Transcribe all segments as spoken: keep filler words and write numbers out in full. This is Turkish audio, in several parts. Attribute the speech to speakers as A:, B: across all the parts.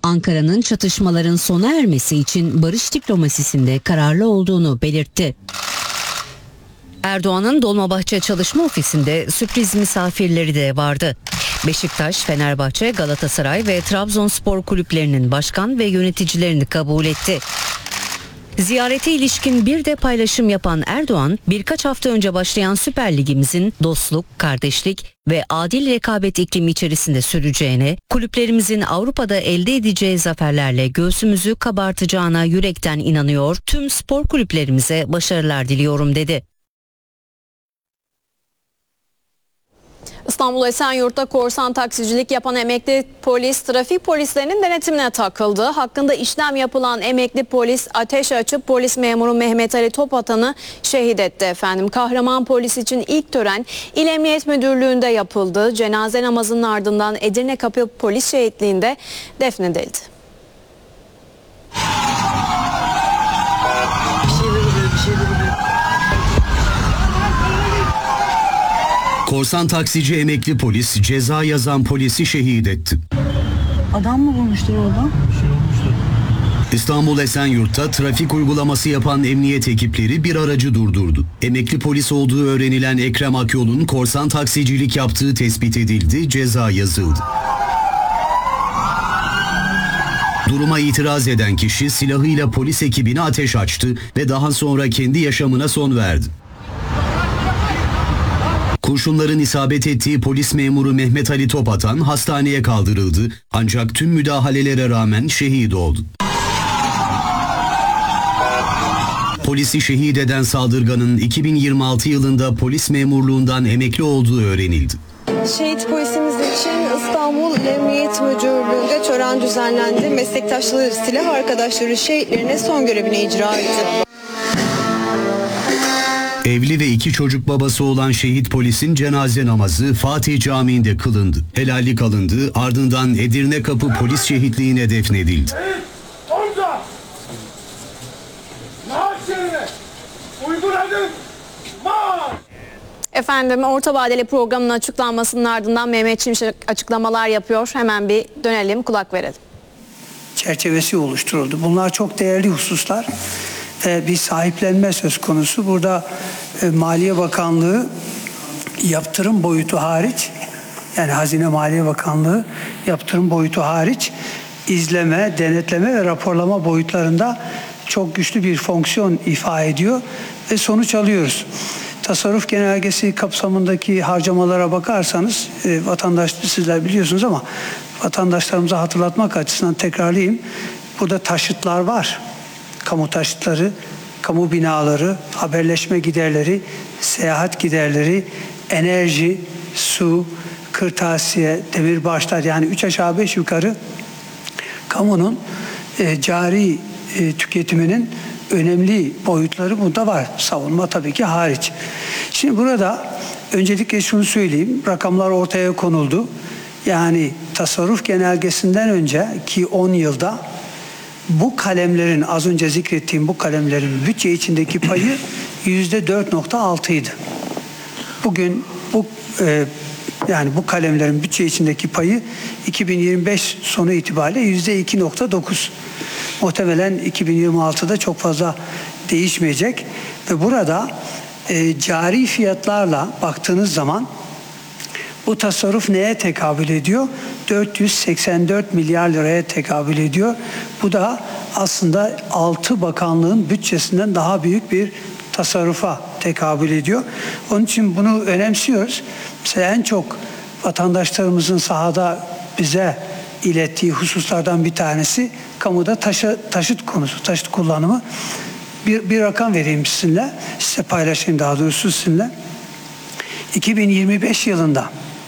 A: Ankara'nın çatışmaların sona ermesi için barış diplomasisinde kararlı olduğunu belirtti. Erdoğan'ın Dolmabahçe Çalışma Ofisi'nde sürpriz misafirleri de vardı. Beşiktaş, Fenerbahçe, Galatasaray ve Trabzonspor kulüplerinin başkan ve yöneticilerini kabul etti. Ziyarete ilişkin bir de paylaşım yapan Erdoğan, birkaç hafta önce başlayan Süper Ligimizin dostluk, kardeşlik ve adil rekabet iklimi içerisinde süreceğine, kulüplerimizin Avrupa'da elde edeceği zaferlerle göğsümüzü kabartacağına yürekten inanıyor, tüm spor kulüplerimize başarılar diliyorum dedi.
B: İstanbul Esenyurt'ta korsan taksicilik yapan emekli polis trafik polislerinin denetimine takıldı. Hakkında işlem yapılan emekli polis ateş açıp polis memuru Mehmet Ali Topatan'ı şehit etti efendim. Kahraman polis için ilk tören İl Emniyet Müdürlüğü'nde yapıldı. Cenaze namazının ardından Edirne Kapı Polis Şehitliği'nde defnedildi.
C: Korsan taksici emekli polis ceza yazan polisi şehit etti.
D: Adam mı bulmuştur orada?
C: İstanbul Esenyurt'ta trafik uygulaması yapan emniyet ekipleri bir aracı durdurdu. Emekli polis olduğu öğrenilen Ekrem Akyol'un korsan taksicilik yaptığı tespit edildi, ceza yazıldı. Duruma itiraz eden kişi silahıyla polis ekibine ateş açtı ve daha sonra kendi yaşamına son verdi. Kurşunların isabet ettiği polis memuru Mehmet Ali Topatan hastaneye kaldırıldı ancak tüm müdahalelere rağmen şehit oldu. Polisi şehit eden saldırganın iki bin yirmi altı yılında polis memurluğundan emekli olduğu öğrenildi.
E: Şehit polisimiz için İstanbul İl Emniyet Müdürlüğü'nde tören düzenlendi. Meslektaşları, silah arkadaşları şehitlerine son görevini icra etti.
C: Evli ve iki çocuk babası olan şehit polisin cenaze namazı Fatih Camii'nde kılındı. Helallik alındı, ardından Edirne Kapı Polis Şehitliği'ne defnedildi.
B: Efendim orta vadeli programın açıklanmasının ardından Mehmet Şimşek açıklamalar yapıyor. Hemen bir dönelim, kulak verelim.
F: Çerçevesi oluşturuldu. Bunlar çok değerli hususlar. Ee, bir sahiplenme söz konusu. Burada e, Maliye Bakanlığı yaptırım boyutu hariç, yani Hazine Maliye Bakanlığı yaptırım boyutu hariç izleme, denetleme ve raporlama boyutlarında çok güçlü bir fonksiyon ifa ediyor ve sonuç alıyoruz. Tasarruf genelgesi kapsamındaki harcamalara bakarsanız e, vatandaş sizler biliyorsunuz ama vatandaşlarımıza hatırlatmak açısından tekrarlayayım. Burada taşıtlar var. Kamu taşıtları, kamu binaları, haberleşme giderleri, seyahat giderleri, enerji, su, kırtasiye, demirbaşlar, yani üç aşağı beş yukarı kamunun e, cari e, tüketiminin önemli boyutları burada var. Savunma tabii ki hariç. Şimdi burada öncelikle şunu söyleyeyim. Rakamlar ortaya konuldu. Yani tasarruf genelgesinden önceki on yılda bu kalemlerin, az önce zikrettiğim bu kalemlerin bütçe içindeki payı yüzde dört nokta altı idi. Bugün bu e, yani bu kalemlerin bütçe içindeki payı iki bin yirmi beş sonu itibariyle yüzde iki nokta dokuz. Muhtemelen iki bin yirmi altıda çok fazla değişmeyecek ve burada e, cari fiyatlarla baktığınız zaman bu tasarruf neye tekabül ediyor? dört yüz seksen dört milyar liraya tekabül ediyor. Bu da aslında altı bakanlığın bütçesinden daha büyük bir tasarrufa tekabül ediyor. Onun için bunu önemsiyoruz. Mesela en çok vatandaşlarımızın sahada bize ilettiği hususlardan bir tanesi kamuda taşı, taşıt konusu, taşıt kullanımı. Bir, bir rakam vereyim sizinle, size paylaşayım daha doğrusu sizinle. iki bin yirmi beş yılında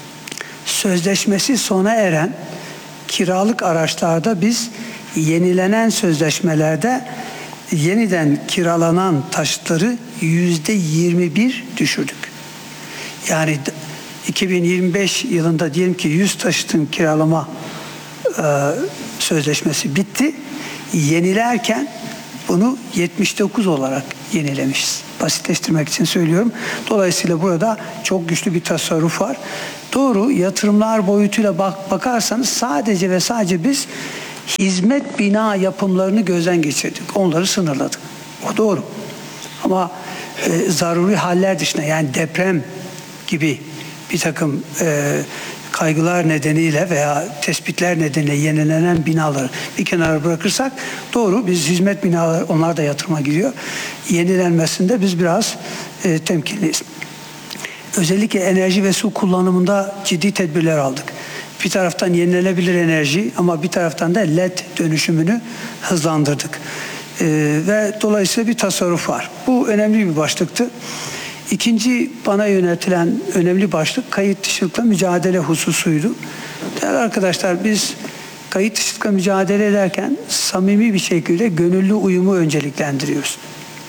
F: sözleşmesi sona eren kiralık araçlarda biz yenilenen sözleşmelerde yeniden kiralanan taşıtları yüzde yirmi bir düşürdük. Yani iki bin yirmi beş yılında diyelim ki yüz taşıtın kiralama e, sözleşmesi bitti. Yenilerken bunu yetmiş dokuz olarak yenilemişiz. Basitleştirmek için söylüyorum. Dolayısıyla burada çok güçlü bir tasarruf var. Doğru, yatırımlar boyutuyla bak, bakarsanız sadece ve sadece biz hizmet bina yapımlarını gözden geçirdik. Onları sınırladık. O doğru. Ama e, zaruri haller dışında, yani deprem gibi bir takım e, kaygılar nedeniyle veya tespitler nedeniyle yenilenen binaları bir kenara bırakırsak doğru, biz hizmet binaları, onlar da yatırıma giriyor. Yenilenmesinde biz biraz e, temkinliyiz. Özellikle enerji ve su kullanımında ciddi tedbirler aldık. Bir taraftan yenilenebilir enerji ama bir taraftan da L E D dönüşümünü hızlandırdık. Ee, ve dolayısıyla bir tasarruf var. Bu önemli bir başlıktı. İkinci bana yöneltilen önemli başlık kayıt dışılıkla mücadele hususuydu. Değerli arkadaşlar, biz kayıt dışılıkla mücadele ederken samimi bir şekilde gönüllü uyumu önceliklendiriyoruz.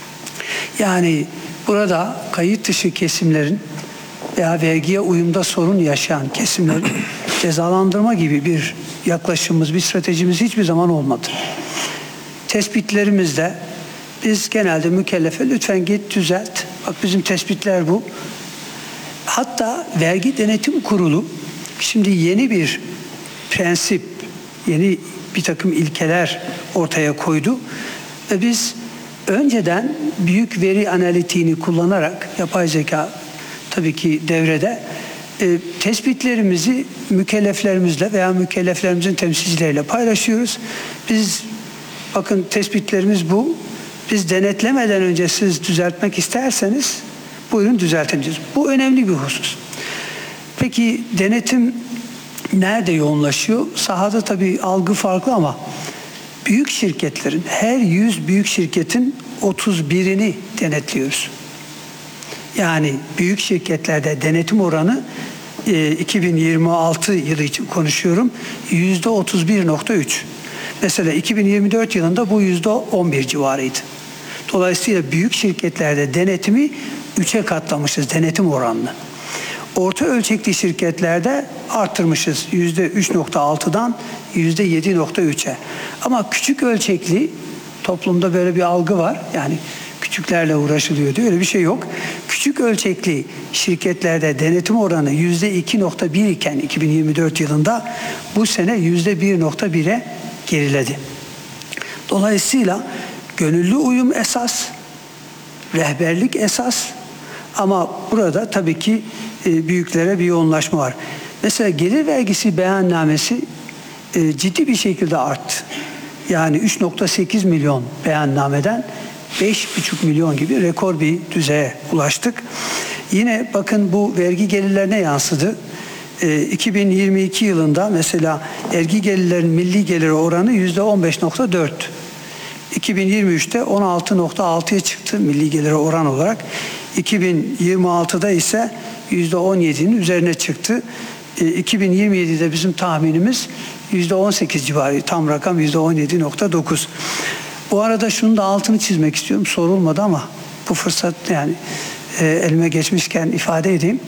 F: Yani burada kayıt dışı kesimlerin veya vergiye uyumda sorun yaşayan kesimleri cezalandırma gibi bir yaklaşımımız, bir stratejimiz hiçbir zaman olmadı. Tespitlerimizde biz genelde mükellefe lütfen git düzelt. Bak bizim tespitler bu. Hatta Vergi Denetim Kurulu şimdi yeni bir prensip, yeni bir takım ilkeler ortaya koydu. Ve biz önceden büyük veri analitiğini kullanarak, yapay zeka tabii ki devrede, e, tespitlerimizi mükelleflerimizle veya mükelleflerimizin temsilcileriyle paylaşıyoruz. Biz, bakın tespitlerimiz bu. Biz denetlemeden önce siz düzeltmek isterseniz buyurun düzeltin diyoruz. Bu önemli bir husus. Peki denetim nerede yoğunlaşıyor? Sahada tabii algı farklı ama büyük şirketlerin, her yüz büyük şirketin otuz birini denetliyoruz. Yani büyük şirketlerde denetim oranı e, iki bin yirmi altı yılı için konuşuyorum, yüzde otuz bir nokta üç. Mesela iki bin yirmi dört yılında bu yüzde on bir civarıydı. Dolayısıyla büyük şirketlerde denetimi üçe katlamışız, denetim oranını. Orta ölçekli şirketlerde arttırmışız yüzde üç nokta altıdan yüzde yedi nokta üçe. Ama küçük ölçekli, toplumda böyle bir algı var. Yani küçüklerle uğraşılıyor diyor. Öyle bir şey yok. Küçük ölçekli şirketlerde denetim oranı yüzde iki nokta bir iken iki bin yirmi dört yılında bu sene yüzde bir nokta bire geriledi. Dolayısıyla gönüllü uyum esas, rehberlik esas ama burada tabii ki e, büyüklere bir yoğunlaşma var. Mesela gelir vergisi beyannamesi e, ciddi bir şekilde arttı. Yani üç nokta sekiz milyon beyannameden beş buçuk milyon gibi rekor bir düzeye ulaştık. Yine bakın bu vergi gelirlerine yansıdı. E, iki bin yirmi iki yılında mesela vergi gelirlerin milli geliri oranı yüzde on beş nokta dört. iki bin yirmi üçte on altı nokta altıya çıktı milli geliri oran olarak. iki bin yirmi altıda ise yüzde on yedinin üzerine çıktı. E, iki bin yirmi yedide bizim tahminimiz yüzde on sekiz civarı, tam rakam yüzde on yedi nokta dokuz. Bu arada şunu da altını çizmek istiyorum, sorulmadı ama bu fırsat yani e, elime geçmişken ifade edeyim.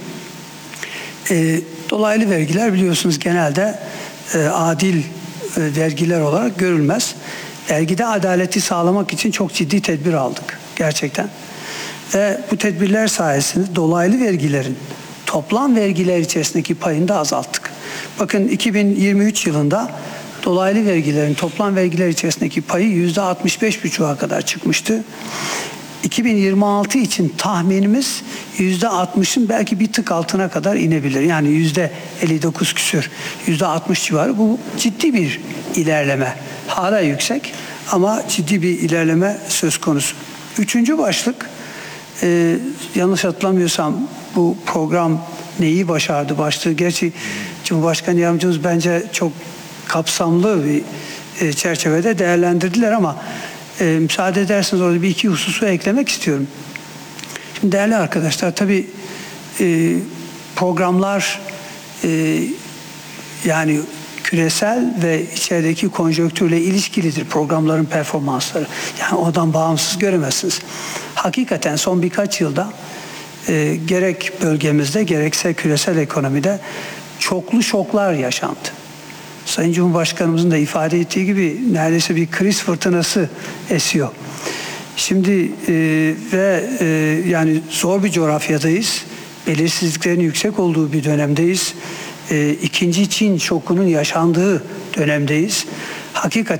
F: E, dolaylı vergiler biliyorsunuz genelde e, adil e, vergiler olarak görülmez. Vergide adaleti sağlamak için çok ciddi tedbir aldık gerçekten. Ve bu tedbirler sayesinde dolaylı vergilerin toplam vergiler içerisindeki payını da azalttık. Bakın iki bin yirmi üç yılında dolaylı vergilerin toplam vergiler içerisindeki payı yüzde altmış beş buçuğa kadar çıkmıştı. iki bin yirmi altı için tahminimiz yüzde altmışın belki bir tık altına kadar inebilir. Yani yüzde elli dokuz küsür, yüzde altmış civarı. Bu ciddi bir ilerleme. Hala yüksek ama ciddi bir ilerleme söz konusu. Üçüncü başlık, e, yanlış hatırlamıyorsam bu program neyi başardı başlığı. Gerçi Cumhurbaşkanı Yardımcımız bence çok kapsamlı bir e, çerçevede değerlendirdiler ama e, müsaade ederseniz orada bir iki hususu eklemek istiyorum. Şimdi değerli arkadaşlar, tabii e, programlar e, yani küresel ve içerideki konjonktürle ilişkilidir programların performansları. Yani oradan bağımsız göremezsiniz. Hakikaten son birkaç yılda e, gerek bölgemizde gerekse küresel ekonomide çoklu şoklar yaşandı. Sayın Cumhurbaşkanımızın da ifade ettiği gibi neredeyse bir kriz fırtınası esiyor. Şimdi e, ve e, yani zor bir coğrafyadayız. Belirsizliklerin yüksek olduğu bir dönemdeyiz. E, ikinci Çin şokunun yaşandığı dönemdeyiz. hakikaten